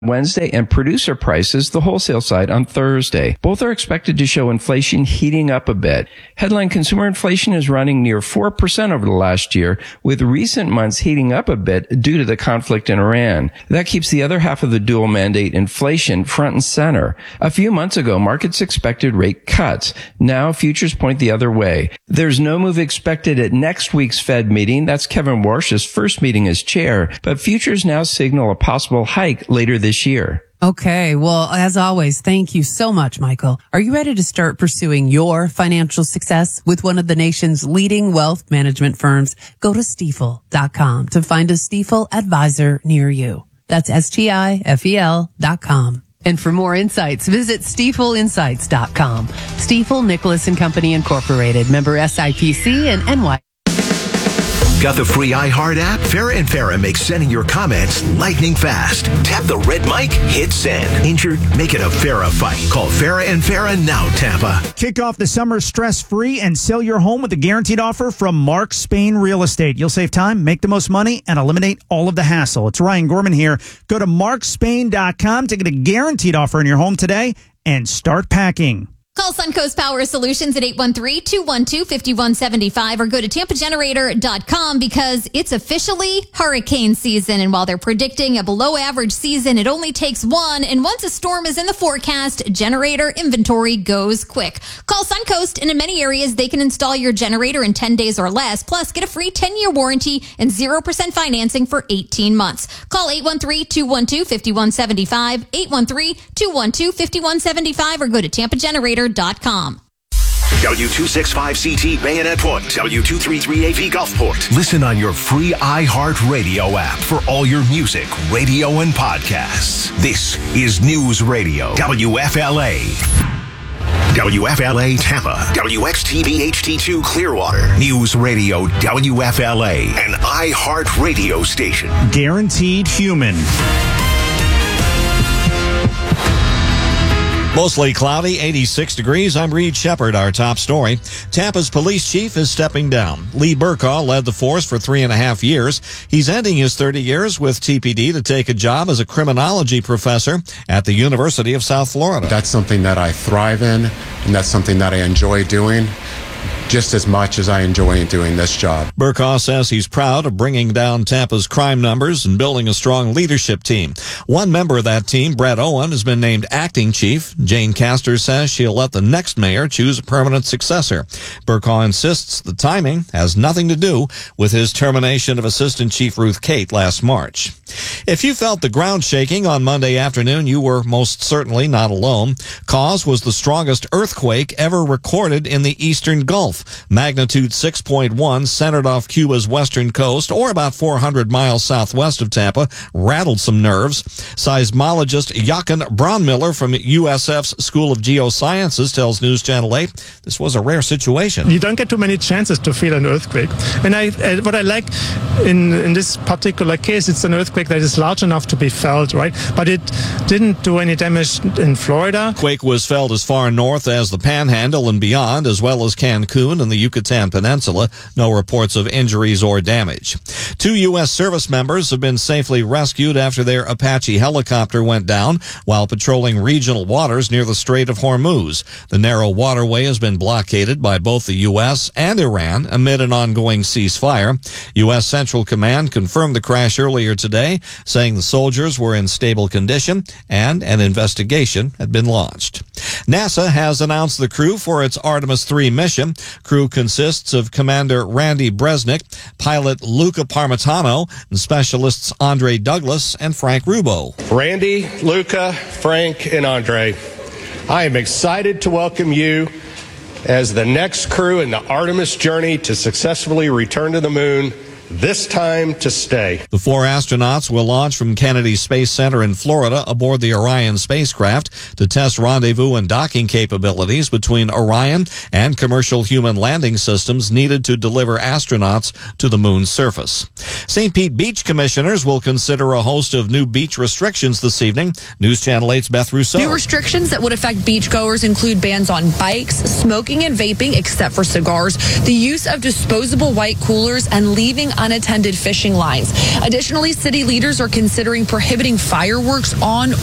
Wednesday and producer prices, the wholesale side, on Thursday. Both are expected to show inflation heating up a bit. Headline consumer inflation is running near 4% over the last year, with recent months heating up a bit due to the conflict in Iran. That keeps the other half of the dual mandate inflation front and center. A few months ago, markets expected rate cuts. Now, futures point the other way. There's no move expected at next week's Fed meeting. That's Kevin Warsh's first meeting as chair, but futures now signal a possible hike later this year. Okay. Well, as always, thank you so much, Michael. Are you ready to start pursuing your financial success with one of the nation's leading wealth management firms? Go to Stifel.com to find a Stifel advisor near you. That's Stifel.com. And for more insights, visit StifelInsights.com. Stifel Nicholas and Company Incorporated, member SIPC and NY. Got the free iHeart app? Farrah and Farrah makes sending your comments lightning fast. Tap the red mic, hit send. Injured? Make it a Farrah fight. Call Farrah and Farrah now, Tampa. Kick off the summer stress-free and sell your home with a guaranteed offer from Mark Spain Real Estate. You'll save time, make the most money, and eliminate all of the hassle. It's Ryan Gorman here. Go to markspain.com to get a guaranteed offer in your home today and start packing. Call Suncoast Power Solutions at 813-212-5175 or go to tampagenerator.com because it's officially hurricane season. And while they're predicting a below average season, it only takes one. And once a storm is in the forecast, generator inventory goes quick. Call Suncoast, and in many areas, they can install your generator in 10 days or less. Plus, get a free 10-year warranty and 0% financing for 18 months. Call 813-212-5175, 813-212-5175 or go to tampagenerator.com. W265CT Bayonet Point, W233AV Gulfport. Listen on your free iHeart Radio app for all your music, radio, and podcasts. This is News Radio, WFLA. WFLA Tampa, WXTV HD2 Clearwater, News Radio WFLA, an iHeart radio station. Guaranteed human. Mostly cloudy, 86 degrees. I'm Reed Shepard. Our top story. Tampa's police chief is stepping down. Lee Burkaw led the force for 3.5 years. He's ending his 30 years with TPD to take a job as a criminology professor at the University of South Florida. That's something that I thrive in, and that's something that I enjoy doing just as much as I enjoy doing this job. Burkaw says he's proud of bringing down Tampa's crime numbers and building a strong leadership team. One member of that team, Brett Owen, has been named acting chief. Jane Castor says she'll let the next mayor choose a permanent successor. Burkaw insists the timing has nothing to do with his termination of Assistant Chief Ruth Cate last March. If you felt the ground shaking on Monday afternoon, you were most certainly not alone. Cause was the strongest earthquake ever recorded in the Eastern Gulf. Magnitude 6.1, centered off Cuba's western coast, or about 400 miles southwest of Tampa, rattled some nerves. Seismologist Jochen Braunmiller from USF's School of Geosciences tells News Channel 8 this was a rare situation. You don't get too many chances to feel an earthquake. And what I like in this particular case, it's an earthquake that is large enough to be felt, right? But it didn't do any damage in Florida. Quake was felt as far north as the Panhandle and beyond, as well as Cancun and the Yucatan Peninsula. No reports of injuries or damage. 2 U.S. service members have been safely rescued after their Apache helicopter went down while patrolling regional waters near the Strait of Hormuz. The narrow waterway has been blockaded by both the U.S. and Iran amid an ongoing ceasefire. U.S. Central Command confirmed the crash earlier today, saying the soldiers were in stable condition and an investigation had been launched. NASA has announced the crew for its Artemis 3 mission. Crew consists of Commander Randy Bresnik, pilot Luca Parmitano, and specialists Andre Douglas and Frank Rubo. Randy, Luca, Frank, and Andre, I am excited to welcome you as the next crew in the Artemis journey to successfully return to the moon, this time to stay. The 4 astronauts will launch from Kennedy Space Center in Florida aboard the Orion spacecraft to test rendezvous and docking capabilities between Orion and commercial human landing systems needed to deliver astronauts to the moon's surface. St. Pete Beach commissioners will consider a host of new beach restrictions this evening. News Channel 8's Beth Rousseau. New restrictions that would affect beachgoers include bans on bikes, smoking and vaping except for cigars, the use of disposable white coolers, and leaving unattended fishing lines. Additionally, city leaders are considering prohibiting fireworks on